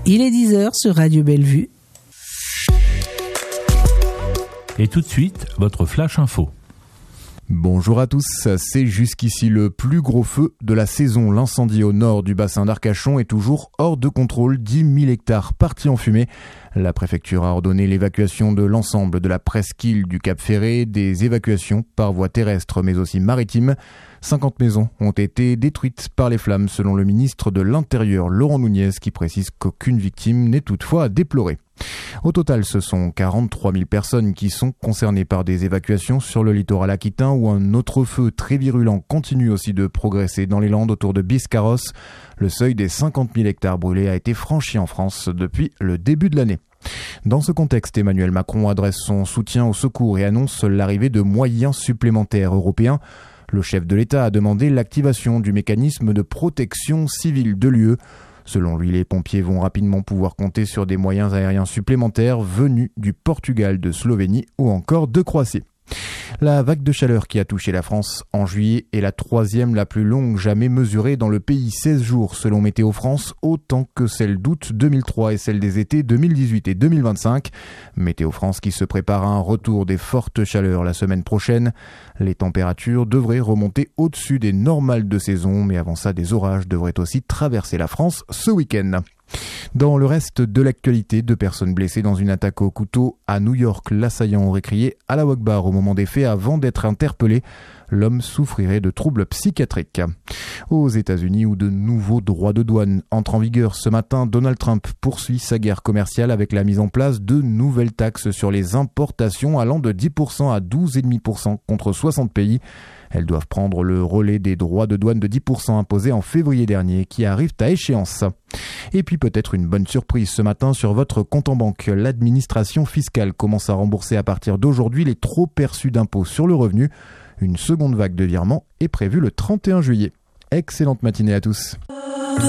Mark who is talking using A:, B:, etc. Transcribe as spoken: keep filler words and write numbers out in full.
A: Il est dix heures sur Radio Bellevue.
B: Et tout de suite, votre Flash Info.
C: Bonjour à tous, c'est jusqu'ici le plus gros feu de la saison. L'incendie au nord du bassin d'Arcachon est toujours hors de contrôle, dix mille hectares partis en fumée. La préfecture a ordonné l'évacuation de l'ensemble de la presqu'île du Cap Ferré, des évacuations par voie terrestre mais aussi maritime. cinquante maisons ont été détruites par les flammes selon le ministre de l'Intérieur Laurent Nunez qui précise qu'aucune victime n'est toutefois à déplorer. Au total, ce sont quarante-trois mille personnes qui sont concernées par des évacuations sur le littoral aquitain où un autre feu très virulent continue aussi de progresser dans les Landes autour de Biscarrosse. Le seuil des cinquante mille hectares brûlés a été franchi en France depuis le début de l'année. Dans ce contexte, Emmanuel Macron adresse son soutien au secours et annonce l'arrivée de moyens supplémentaires européens. Le chef de l'État a demandé l'activation du mécanisme de protection civile de l'U E. Selon lui, les pompiers vont rapidement pouvoir compter sur des moyens aériens supplémentaires venus du Portugal, de Slovénie ou encore de Croatie. La vague de chaleur qui a touché la France en juillet est la troisième la plus longue jamais mesurée dans le pays, seize jours selon Météo France, autant que celle d'août deux mille trois et celle des étés deux mille dix-huit et deux mille vingt-cinq. Météo France qui se prépare à un retour des fortes chaleurs la semaine prochaine. Les températures devraient remonter au-dessus des normales de saison, mais avant ça, des orages devraient aussi traverser la France ce week-end. Dans le reste de l'actualité, deux personnes blessées dans une attaque au couteau à New York. L'assaillant aurait crié « Allah Akbar » au moment des faits avant d'être interpellé. L'homme souffrirait de troubles psychiatriques. Aux États-Unis, où de nouveaux droits de douane entrent en vigueur ce matin, Donald Trump poursuit sa guerre commerciale avec la mise en place de nouvelles taxes sur les importations allant de dix pour cent à douze virgule cinq pour cent contre soixante pays. Elles doivent prendre le relais des droits de douane de dix pour cent imposés en février dernier qui arrivent à échéance. Et puis peut-être une bonne surprise ce matin sur votre compte en banque. L'administration fiscale commence à rembourser à partir d'aujourd'hui les trop perçus d'impôts sur le revenu. Une seconde vague de virements est prévue le trente et un juillet. Excellente matinée à tous.